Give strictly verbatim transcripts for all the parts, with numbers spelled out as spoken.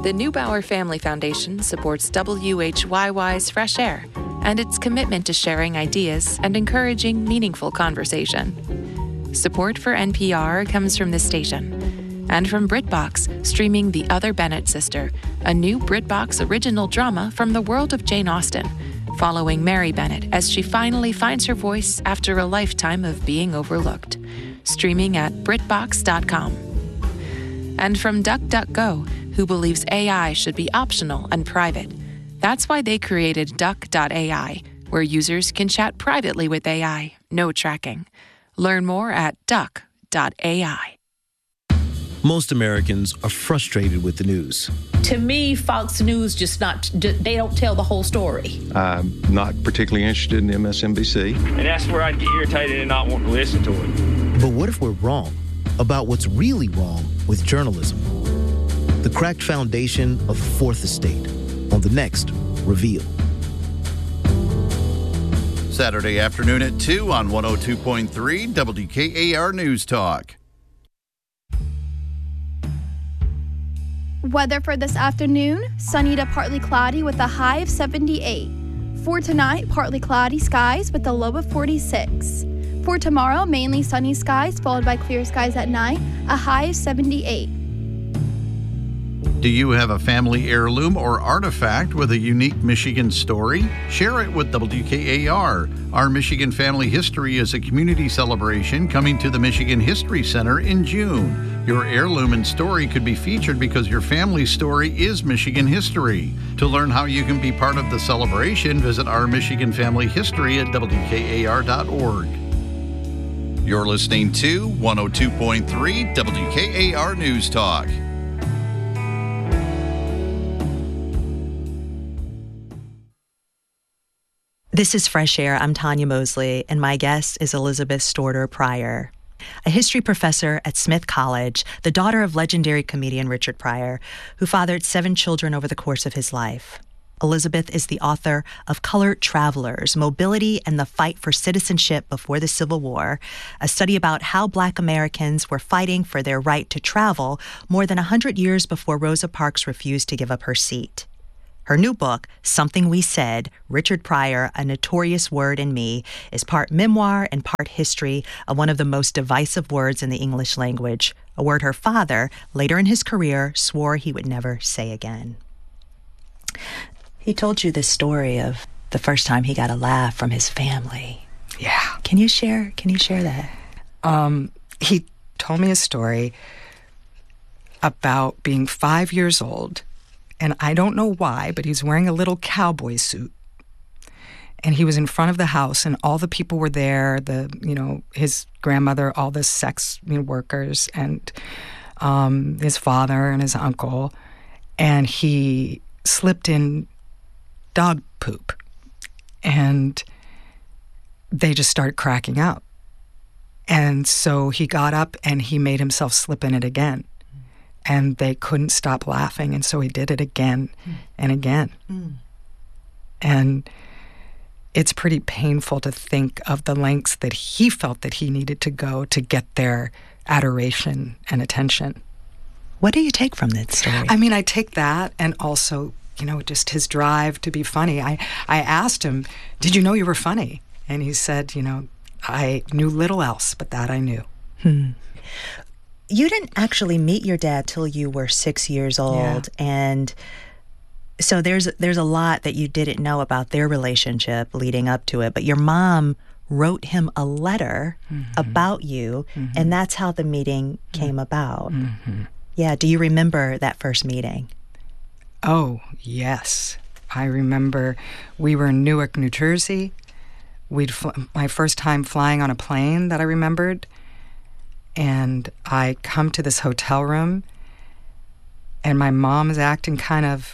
The Neubauer Family Foundation supports W H Y Y's Fresh Air and its commitment to sharing ideas and encouraging meaningful conversation. Support for N P R comes from this station and from BritBox, streaming The Other Bennett Sister, a new BritBox original drama from the world of Jane Austen, following Mary Bennett as she finally finds her voice after a lifetime of being overlooked. Streaming at Britbox dot com. And from DuckDuckGo, who believes A I should be optional and private. That's why they created Duck dot A I, where users can chat privately with A I, no tracking. Learn more at Duck dot A I. Most Americans are frustrated with the news. To me, Fox News just not, they don't tell the whole story. I'm not particularly interested in M S N B C. And that's where I get irritated and not want to listen to it. But what if we're wrong about what's really wrong with journalism? The cracked foundation of the Fourth Estate on the next Reveal. Saturday afternoon at two on one oh two point three W K A R News Talk. Weather for this afternoon, sunny to partly cloudy with a high of seventy-eight. For tonight, partly cloudy skies with a low of forty-six. For tomorrow, mainly sunny skies followed by clear skies at night, a high of seventy-eight. Do you have a family heirloom or artifact with a unique Michigan story? Share it with W K A R. Our Michigan Family History is a community celebration coming to the Michigan History Center in June. Your heirloom and story could be featured because your family's story is Michigan history. To learn how you can be part of the celebration, visit our Michigan Family History at W K A R dot org. You're listening to one oh two point three W K A R News Talk. This is Fresh Air. I'm Tanya Mosley, and my guest is Elizabeth Storter Pryor, a history professor at Smith College, the daughter of legendary comedian Richard Pryor, who fathered seven children over the course of his life. Elizabeth is the author of Colored Travelers, Mobility and the Fight for Citizenship Before the Civil War, a study about how Black Americans were fighting for their right to travel more than one hundred years before Rosa Parks refused to give up her seat. Her new book, Something We Said, Richard Pryor, A Notorious Word in Me, is part memoir and part history of one of the most divisive words in the English language, a word her father, later in his career, swore he would never say again. He told you this story of the first time he got a laugh from his family. Yeah. Can you share, can you share that? Um, he told me a story about being five years old. And I don't know why, but he's wearing a little cowboy suit. And he was in front of the house, and all the people were there, the, you know, his grandmother, all the sex you know, workers, and um, his father and his uncle. And he slipped in dog poop. And they just started cracking up. And so he got up and he made himself slip in it again. And they couldn't stop laughing, and so he did it again mm. and again. Mm. And it's pretty painful to think of the lengths that he felt that he needed to go to get their adoration and attention. What do you take from that story? I mean, I take that, and also, you know, just his drive to be funny. I, I asked him, did you know you were funny? And he said, you know, I knew little else, but that I knew. Hmm. You didn't actually meet your dad till you were six years old, yeah. and so there's there's a lot that you didn't know about their relationship leading up to it. But your mom wrote him a letter mm-hmm. about you, mm-hmm. and that's how the meeting came mm-hmm. about. Mm-hmm. Yeah, do you remember that first meeting? Oh, yes. I remember we were in Newark, New Jersey. We'd fl- my first time flying on a plane that I remembered. And I come to this hotel room, and my mom is acting kind of,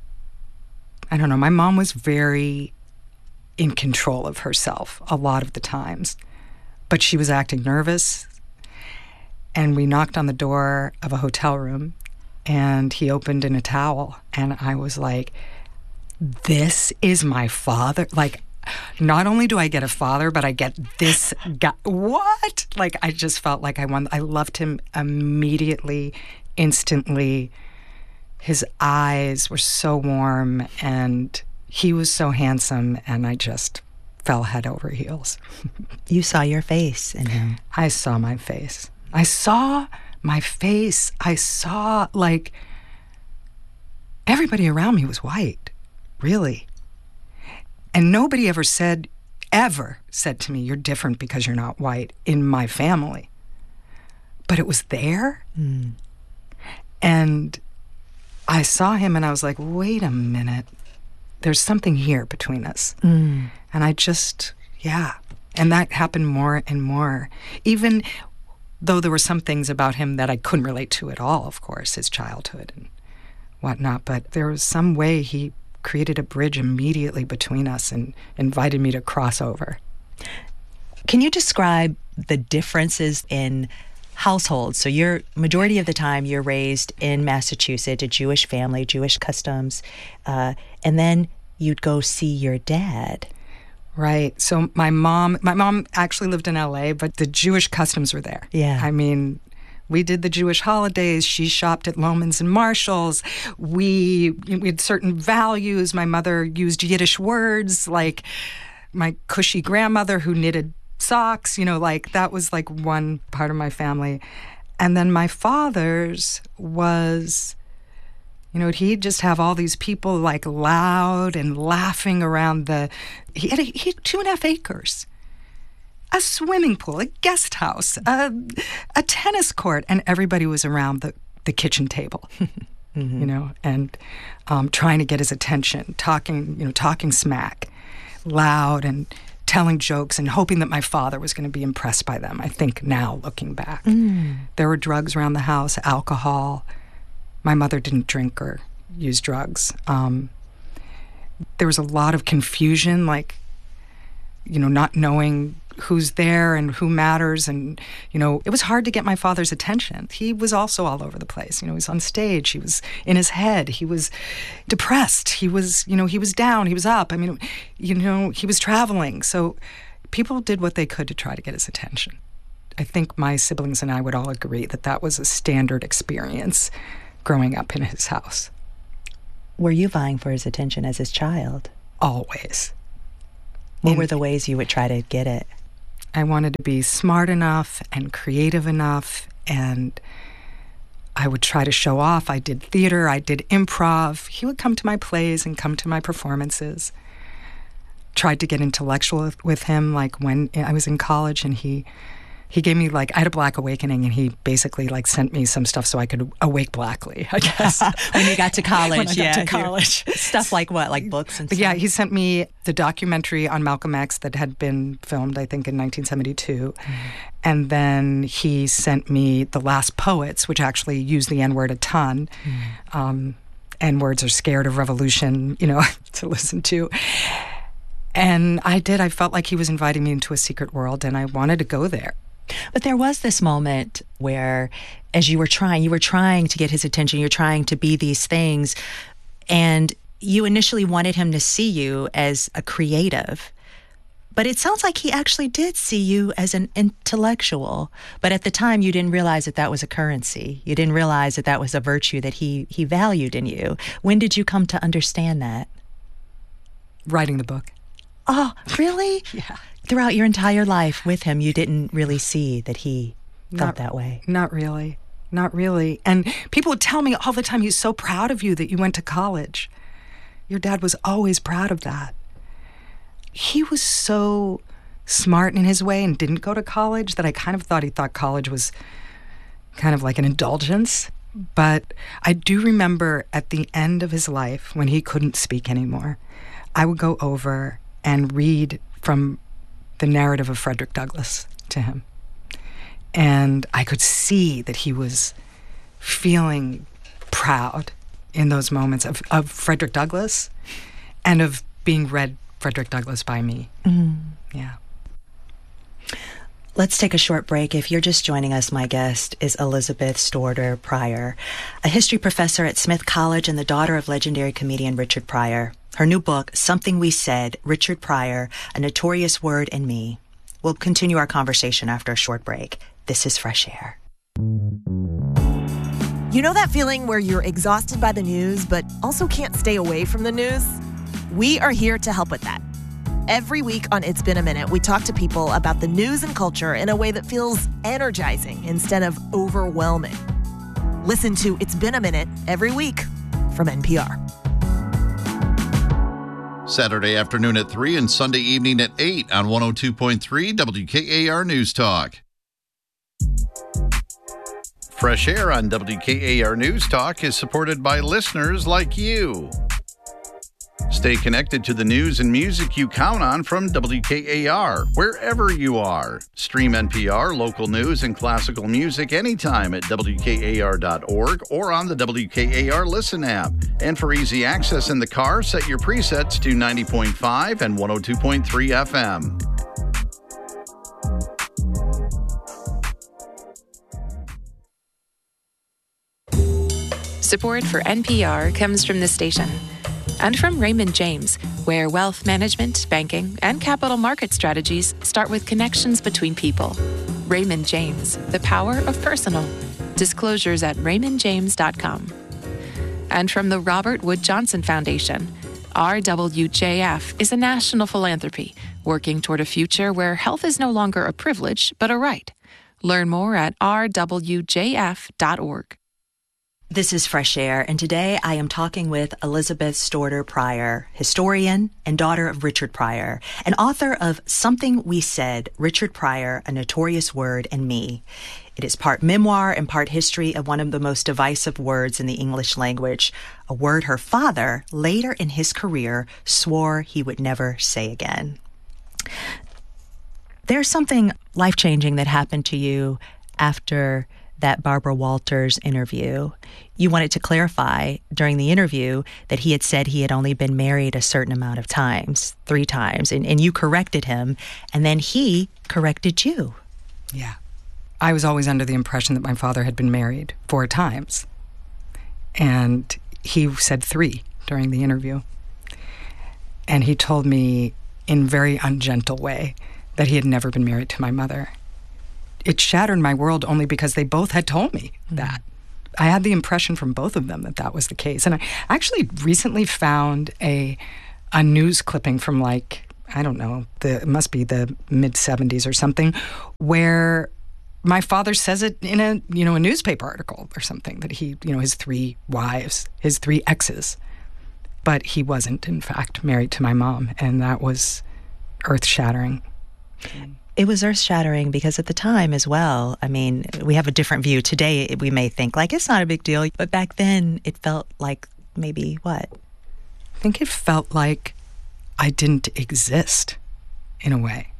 I don't know, my mom was very in control of herself a lot of the times. But she was acting nervous, and we knocked on the door of a hotel room, and he opened in a towel, and I was like, this is my father? Like, not only do I get a father, but I get this guy. What? Like, I just felt like I won. I loved him immediately, instantly. his eyes were so warm, and he was so handsome, and I just fell head over heels. You saw your face in him. I saw my face. I saw my face. I saw, like, everybody around me was white, really. And nobody ever said, ever said to me, you're different because you're not white, in my family. But it was there. Mm. And I saw him and I was like, wait a minute. There's something here between us. Mm. And I just, yeah. And that happened more and more. Even though there were some things about him that I couldn't relate to at all, of course, his childhood and whatnot. But there was some way he created a bridge immediately between us and invited me to cross over. Can you describe the differences in households? So you're, majority of the time, you're raised in Massachusetts, a Jewish family, Jewish customs, uh, and then you'd go see your dad. Right. So my mom, my mom actually lived in L A, but the Jewish customs were there. Yeah. I mean, we did the Jewish holidays. She shopped at Lohman's and Marshall's. We, we had certain values. My mother used Yiddish words, like my cushy grandmother who knitted socks, you know, like that was like one part of my family. And then my father's was, you know, he'd just have all these people like loud and laughing around the, he had, a, he had two and a half acres, a swimming pool, a guest house, a, a tennis court, and everybody was around the, the kitchen table, mm-hmm. you know, and um, trying to get his attention, talking, you know, talking smack, loud and telling jokes and hoping that my father was going to be impressed by them. I think now, looking back. Mm. There were drugs around the house, alcohol. My mother didn't drink or use drugs. Um, there was a lot of confusion, like, you know, not knowing who's there and who matters. And, you know, it was hard to get my father's attention. He was also all over the place. You know, he was on stage. He was in his head. He was depressed. He was, you know, he was down. He was up. I mean, you know, he was traveling. So people did what they could to try to get his attention. I think my siblings and I would all agree that that was a standard experience growing up in his house. Were you vying for his attention as his child? Always. What in, were the ways you would try to get it? I wanted to be smart enough and creative enough, and I would try to show off. I did theater, I did improv. He would come to my plays and come to my performances. Tried to get intellectual with him, like when I was in college, and he he gave me, like, I had a black awakening, and he basically, like, sent me some stuff so I could awake blackly, I guess. When you got to college, when I yeah. got to college. Stuff like what, like books and but stuff? Yeah, he sent me the documentary on Malcolm X that had been filmed, I think, in nineteen seventy-two. Mm-hmm. And then he sent me The Last Poets, which actually used the N-word a ton. Mm-hmm. Um, N-words are scared of revolution, you know, to listen to. And I did. I felt like he was inviting me into a secret world, and I wanted to go there. But there was this moment where, as you were trying, you were trying to get his attention, you're trying to be these things, and you initially wanted him to see you as a creative. But it sounds like he actually did see you as an intellectual. But at the time, you didn't realize that that was a currency. You didn't realize that that was a virtue that he, he valued in you. When did you come to understand that? Writing the book. Oh, really? Yeah. Throughout your entire life with him, you didn't really see that he felt not, that way? Not really. Not really. And people would tell me all the time, he's so proud of you that you went to college. Your dad was always proud of that. He was so smart in his way and didn't go to college that I kind of thought he thought college was kind of like an indulgence. But I do remember at the end of his life, when he couldn't speak anymore, I would go over and read from the narrative of Frederick Douglass to him. And I could see that he was feeling proud in those moments of, of Frederick Douglass and of being read Frederick Douglass by me. Mm. Yeah. Let's take a short break. If you're just joining us, my guest is Elizabeth Storter Pryor, a history professor at Smith College and the daughter of legendary comedian Richard Pryor. Her new book, Something We Said, Richard Pryor, A Notorious Word and Me. We'll continue our conversation after a short break. This is Fresh Air. You know that feeling where you're exhausted by the news, but also can't stay away from the news? We are here to help with that. Every week on It's Been a Minute, we talk to people about the news and culture in a way that feels energizing instead of overwhelming. Listen to It's Been a Minute every week from N P R. Saturday afternoon at three and Sunday evening at eight on one oh two point three W K A R News Talk. Fresh Air on W K A R News Talk is supported by listeners like you. Stay connected to the news and music you count on from W K A R, wherever you are. Stream N P R, local news, and classical music anytime at W K A R dot org or on the W K A R Listen app. And for easy access in the car, set your presets to ninety point five and one oh two point three F M. Support for N P R comes from the station and from Raymond James, where wealth management, banking, and capital market strategies start with connections between people. Raymond James, the power of personal. Disclosures at raymond james dot com. And from the Robert Wood Johnson Foundation, R W J F is a national philanthropy working toward a future where health is no longer a privilege, but a right. Learn more at r w j f dot org. This is Fresh Air, and today I am talking with Elizabeth Storter Pryor, historian and daughter of Richard Pryor, and author of Something We Said, Richard Pryor, A Notorious Word, and Me. It is part memoir and part history of one of the most divisive words in the English language, a word her father, later in his career, swore he would never say again. There's something life-changing that happened to you after that Barbara Walters interview. You wanted to clarify during the interview that he had said he had only been married a certain amount of times, three times, and, and you corrected him, and then he corrected you. Yeah. I was always under the impression that my father had been married four times, and he said three during the interview. And he told me in a very ungentle way that he had never been married to my mother. It shattered my world only because they both had told me mm-hmm. that. I had the impression from both of them that that was the case. And I actually recently found a a news clipping from like, I don't know, the it must be the mid seventies or something, where my father says it in a, you know, a newspaper article or something, that he, you know, his three wives, his three exes. But he wasn't, in fact, married to my mom. And that was earth-shattering. It was earth-shattering because at the time as well, I mean, we have a different view. Today, we may think, like, it's not a big deal. But back then, it felt like maybe what? I think it felt like I didn't exist in a way.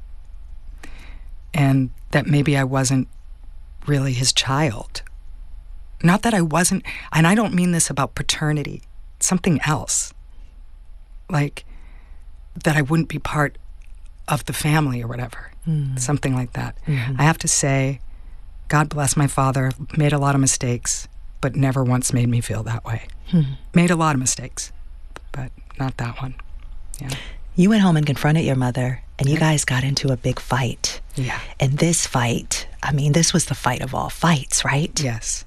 And that maybe I wasn't really his child. Not that I wasn't, and I don't mean this about paternity, something else. Like, that I wouldn't be part of the family or whatever. Mm. Something like that. Mm-hmm. I have to say, God bless my father, made a lot of mistakes, but never once made me feel that way. Mm. Made a lot of mistakes, but not that one. Yeah. You went home and confronted your mother, and you guys got into a big fight. Yeah. And this fight, I mean, this was the fight of all fights, right? Yes.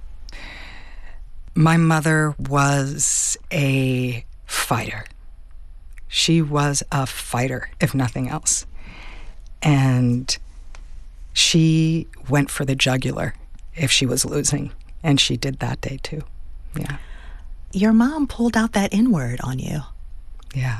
My mother was a fighter. She was a fighter, if nothing else. And she went for the jugular if she was losing. And she did that day, too. Yeah. Your mom pulled out that N-word on you. Yeah.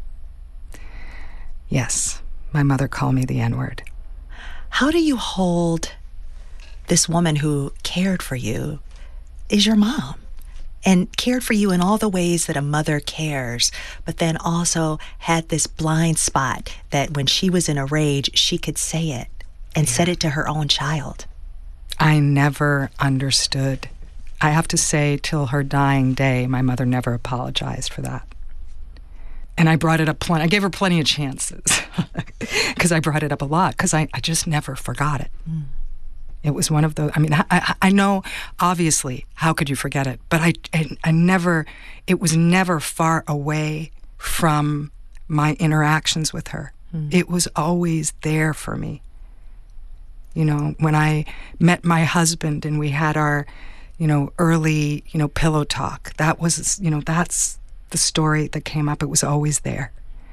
Yes. My mother called me the N-word. How do you hold this woman who cared for you, is your mom, and cared for you in all the ways that a mother cares, but then also had this blind spot that when she was in a rage, she could say it and yeah. said it to her own child? I never understood. I have to say, till her dying day, my mother never apologized for that. And I brought it up plenty. I gave her plenty of chances because I brought it up a lot because I, I just never forgot it. Mm. It was one of those, I mean, I, I know, obviously, how could you forget it? But I, I, I never, it was never far away from my interactions with her. Mm. It was always there for me. You know, when I met my husband and we had our you know, early, you know, pillow talk. That was, you know, that's the story that came up. It was always there.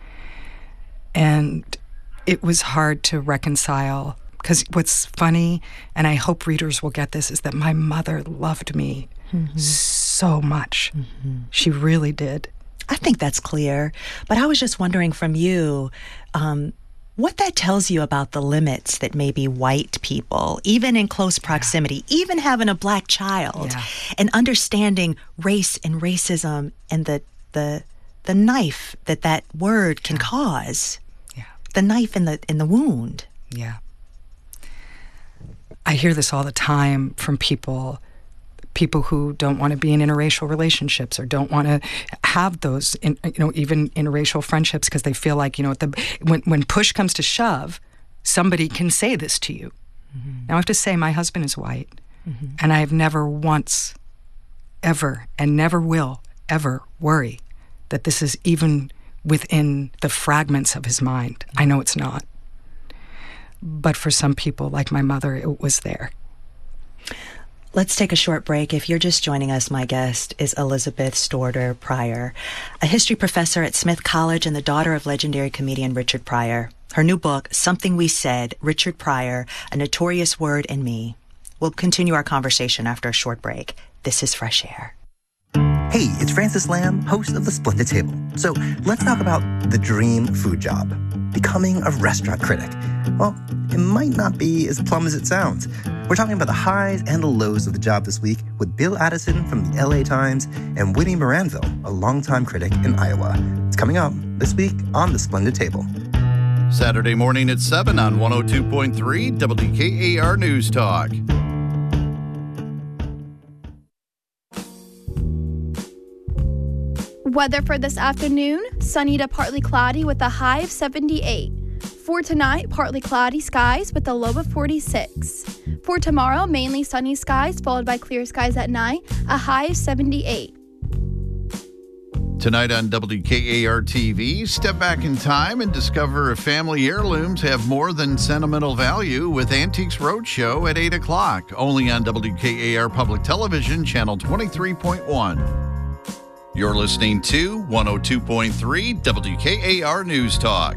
And it was hard to reconcile, because what's funny, and I hope readers will get this, is that my mother loved me mm-hmm. so much. Mm-hmm. She really did. I think that's clear. But I was just wondering from you, um, what that tells you about the limits that maybe white people, even in close proximity, yeah. even having a black child, yeah. and understanding race and racism and the the the knife that that word can yeah. cause, yeah. the knife in the in the wound. Yeah, I hear this all the time from people. People who don't want to be in interracial relationships or don't want to have those, in, you know, even interracial friendships, because they feel like, you know, the, when when push comes to shove, somebody can say this to you. Mm-hmm. Now, I have to say, my husband is white, mm-hmm. and I have never once, ever, and never will ever worry that this is even within the fragments of his mind. Mm-hmm. I know it's not. But for some people, like my mother, it was there. Let's take a short break. If you're just joining us, my guest is Elizabeth Storter Pryor, a history professor at Smith College and the daughter of legendary comedian Richard Pryor. Her new book, Something We Said, Richard Pryor, A Notorious Word and Me. We'll continue our conversation after a short break. This is Fresh Air. Hey, it's Francis Lamb, host of The Splendid Table. So let's talk about the dream food job, becoming a restaurant critic. Well, it might not be as plum as it sounds. We're talking about the highs and the lows of the job this week with Bill Addison from the L A Times and Whitney Moranville, a longtime critic in Iowa. It's coming up this week on The Splendid Table. Saturday morning at seven on one oh two point three W K A R News Talk. Weather for this afternoon, sunny to partly cloudy with a high of seventy-eight. For tonight, partly cloudy skies with a low of forty-six. For tomorrow, mainly sunny skies followed by clear skies at night, a high of seventy-eight. Tonight on W K A R T V, step back in time and discover if family heirlooms have more than sentimental value with Antiques Roadshow at eight o'clock, only on W K A R Public Television, Channel twenty-three point one. You're listening to one oh two point three W K A R News Talk.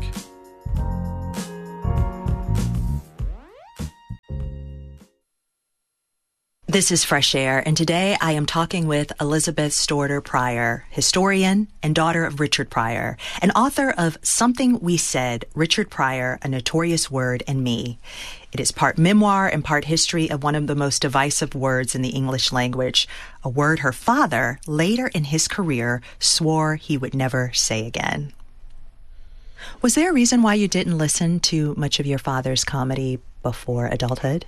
This is Fresh Air, and today I am talking with Elizabeth Storter Pryor, historian and daughter of Richard Pryor, and author of Something We Said, Richard Pryor, A Notorious Word and Me. It is part memoir and part history of one of the most divisive words in the English language, a word her father, later in his career, swore he would never say again. Was there a reason why you didn't listen to much of your father's comedy before adulthood?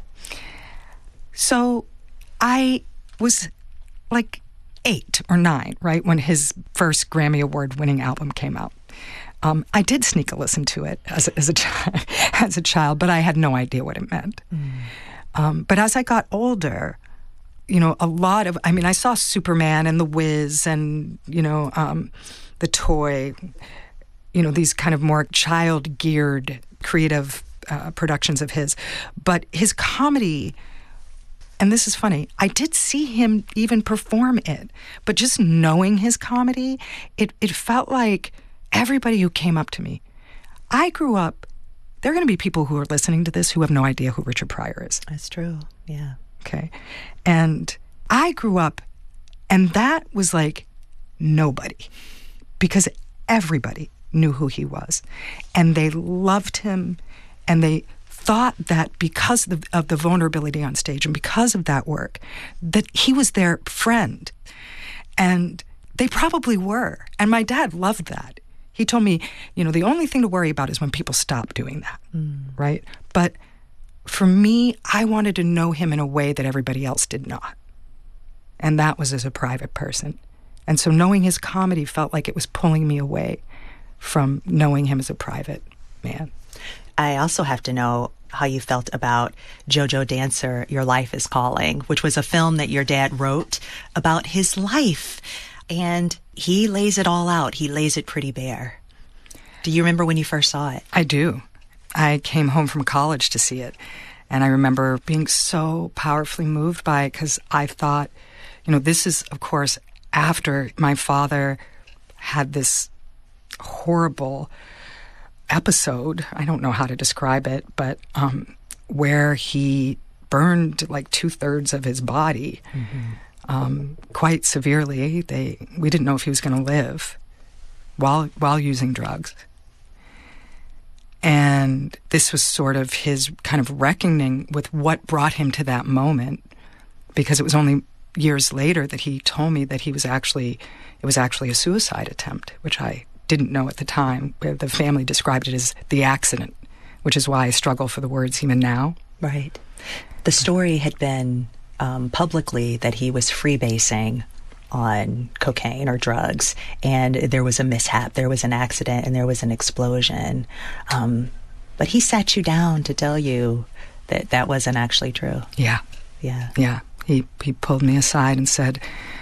So I was like eight or nine, right, when his first Grammy Award-winning album came out. Um, I did sneak a listen to it as a, as a as a child, but I had no idea what it meant. Mm. Um, but as I got older, you know, a lot of, I mean, I saw Superman and The Wiz and, you know, um, The Toy, you know, these kind of more child-geared creative uh, productions of his. But his comedy, and this is funny, I did see him even perform it, but just knowing his comedy, it, it felt like everybody who came up to me, I grew up, there are going to be people who are listening to this who have no idea who Richard Pryor is. That's true, yeah. Okay. And I grew up, and that was like nobody, because everybody knew who he was, and they loved him, and they thought that because of, of the vulnerability on stage and because of that work, that he was their friend. And they probably were. And my dad loved that. He told me, you know, the only thing to worry about is when people stop doing that, mm. right? But for me, I wanted to know him in a way that everybody else did not. And that was as a private person. And so knowing his comedy felt like it was pulling me away from knowing him as a private man. I also have to know how you felt about JoJo Dancer, Your Life is Calling, which was a film that your dad wrote about his life. And he lays it all out. He lays it pretty bare. Do you remember when you first saw it? I do. I came home from college to see it. And I remember being so powerfully moved by it because I thought You know, this is, of course, after my father had this horrible episode. I don't know how to describe it, but um, where he burned like two-thirds of his body mm-hmm. um, quite severely. They we didn't know if he was going to live while while using drugs. And this was sort of his kind of reckoning with what brought him to that moment, because it was only years later that he told me that he was actually, it was actually a suicide attempt, which I didn't know at the time. The family described it as the accident, which is why I struggle for the words even now. Right. The story had been um, publicly that he was freebasing on cocaine or drugs, and there was a mishap, there was an accident, and there was an explosion. Um, but he sat you down to tell you that that wasn't actually true. Yeah. Yeah. Yeah. He, he pulled me aside and said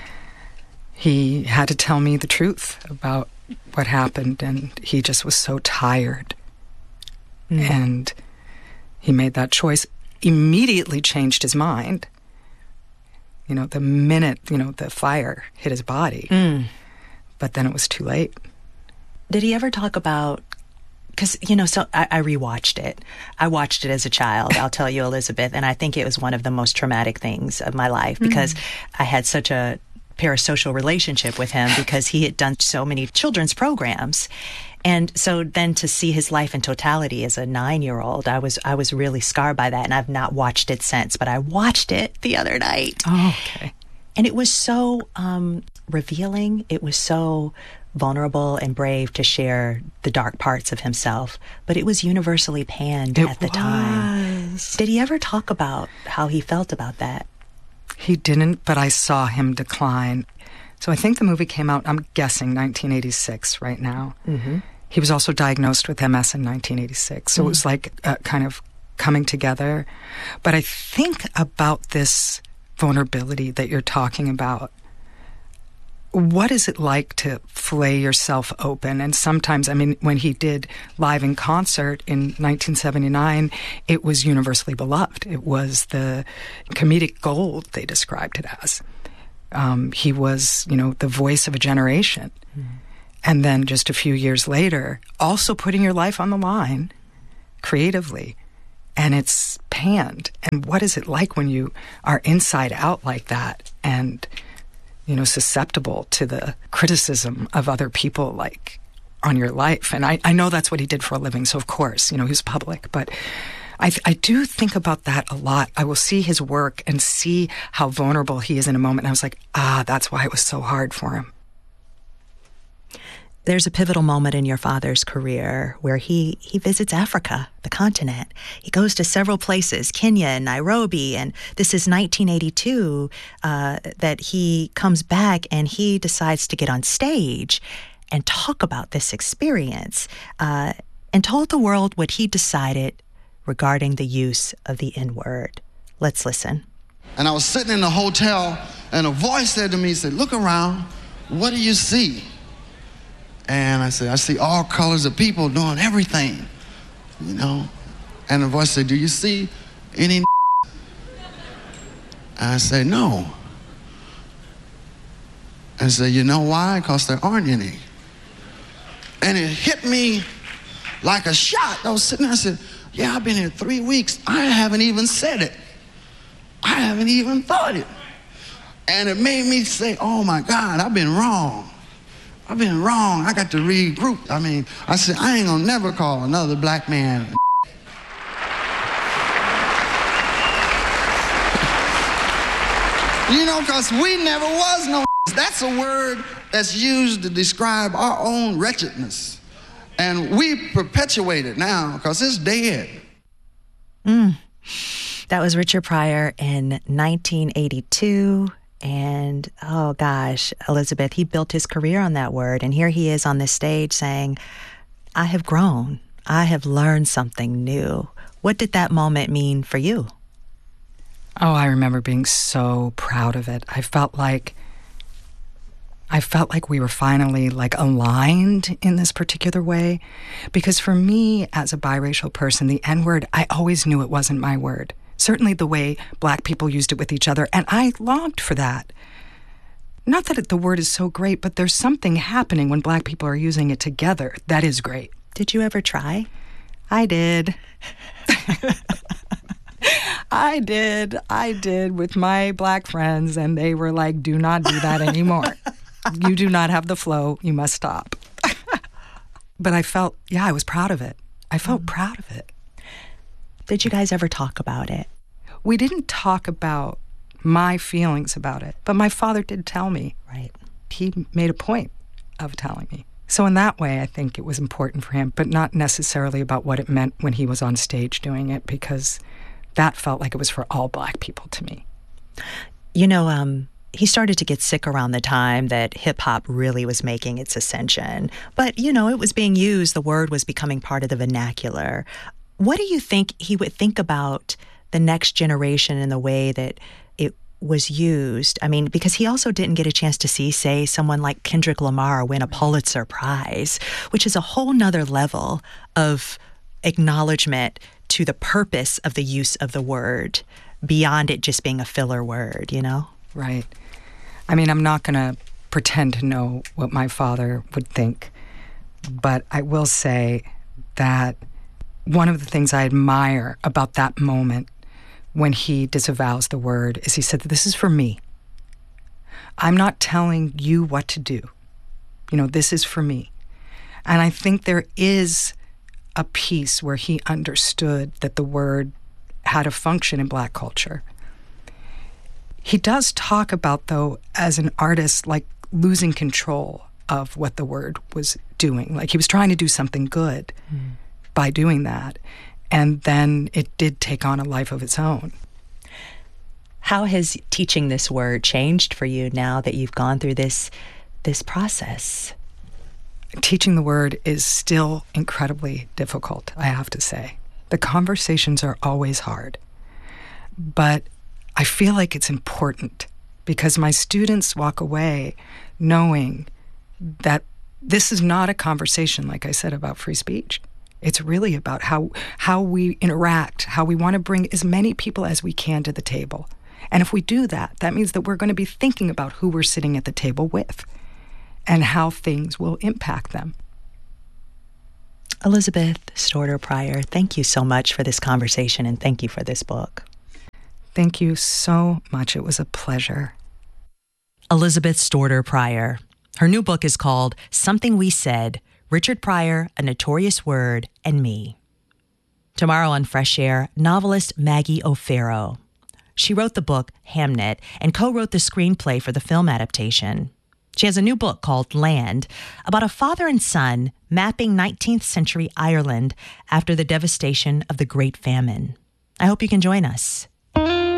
he had to tell me the truth about what happened, and he just was so tired. Mm. And he made that choice, immediately changed his mind. You know, the minute, you know, the fire hit his body. Mm. But then it was too late. Did he ever talk about, because, you know, so I, I rewatched it. I watched it as a child, I'll tell you, Elizabeth, and I think it was one of the most traumatic things of my life, because mm. I had such a parasocial relationship with him because he had done so many children's programs. And so then to see his life in totality as a nine-year-old, I was I was really scarred by that, and I've not watched it since. But I watched it the other night. Oh, okay. And it was so um, revealing. It was so vulnerable and brave to share the dark parts of himself. But it was universally panned it at the was. time. Did he ever talk about how he felt about that? He didn't, but I saw him decline. So I think the movie came out, I'm guessing, nineteen eighty-six right now. Mm-hmm. He was also diagnosed with M S in nineteen eighty-six. So mm. it was like uh, kind of coming together. But I think about this vulnerability that you're talking about. What is it like to flay yourself open? And sometimes, I mean, when he did live in concert in nineteen seventy-nine, it was universally beloved. It was the comedic gold, they described it as. Um, he was, you know, the voice of a generation. Mm. And then just a few years later, also putting your life on the line creatively, and it's panned. And what is it like when you are inside out like that and, you know, susceptible to the criticism of other people, like, on your life? And I, I know that's what he did for a living, so of course, you know, he's public. But I, I do think about that a lot. I will see his work and see how vulnerable he is in a moment, and I was like, ah, that's why it was so hard for him. There's a pivotal moment in your father's career where he, he visits Africa, the continent. He goes to several places, Kenya and Nairobi, and this is nineteen eighty-two uh, that he comes back and he decides to get on stage and talk about this experience uh, and told the world what he decided regarding the use of the N-word. Let's listen. And I was sitting in the hotel, and a voice said to me, he said, "Look around, what do you see?" And I said, "I see all colors of people doing everything, you know." And the voice said, "Do you see any?" I said, "No." I said, "You know why? Because there aren't any." And it hit me like a shot. I was sitting there, I said, "Yeah, I've been here three weeks. I haven't even said it. I haven't even thought it." And it made me say, oh my God, I've been wrong. I've been wrong. I got to regroup. I mean, I said, I ain't gonna never call another black man. You know, because we never was no. That's a word that's used to describe our own wretchedness. And we perpetuate it now because it's dead. Mm. That was Richard Pryor in nineteen eighty-two. And, oh gosh, Elizabeth, he built his career on that word. And here he is on this stage saying, I have grown. I have learned something new. What did that moment mean for you? Oh, I remember being so proud of it. I felt like I felt like we were finally like aligned in this particular way. Because for me, as a biracial person, the N-word, I always knew it wasn't my word. Certainly the way black people used it with each other, and I longed for that. not that it, the word is so great, but there's something happening when Black people are using it together that is great. Did you ever try? I did. I did. I did with my Black friends, and they were like, do not do that anymore. You do not have the flow. You must stop. But I felt, yeah, I was proud of it. I felt mm. proud of it. Did you guys ever talk about it? We didn't talk about my feelings about it, but my father did tell me. Right. He made a point of telling me. So in that way, I think it was important for him, but not necessarily about what it meant when he was on stage doing it, because that felt like it was for all Black people to me. You know, um, he started to get sick around the time that hip-hop really was making its ascension. But, you know, it was being used. The word was becoming part of the vernacular. What do you think he would think about the next generation and the way that it was used? I mean, because he also didn't get a chance to see, say, someone like Kendrick Lamar win a Pulitzer Prize, which is a whole nother level of acknowledgement to the purpose of the use of the word beyond it just being a filler word, you know? Right. I mean, I'm not going to pretend to know what my father would think, but I will say that one of the things I admire about that moment when he disavows the word is he said, this is for me. I'm not telling you what to do. You know, this is for me. And I think there is a piece where he understood that the word had a function in Black culture. He does talk about, though, as an artist, like losing control of what the word was doing. Like he was trying to do something good mm. by doing that. And then it did take on a life of its own. How has teaching this word changed for you now that you've gone through this this process? Teaching the word is still incredibly difficult, I have to say. The conversations are always hard. But I feel like it's important because my students walk away knowing that this is not a conversation, like I said, about free speech. It's really about how how we interact, how we want to bring as many people as we can to the table. And if we do that, that means that we're going to be thinking about who we're sitting at the table with and how things will impact them. Elizabeth Storter Pryor, thank you so much for this conversation and thank you for this book. Thank you so much. It was a pleasure. Elizabeth Storter Pryor. Her new book is called Something We Said, Richard Pryor, A Notorious Word, and Me. Tomorrow on Fresh Air, novelist Maggie O'Farrell. She wrote the book Hamnet and co-wrote the screenplay for the film adaptation. She has a new book called Land about a father and son mapping nineteenth century Ireland after the devastation of the Great Famine. I hope you can join us.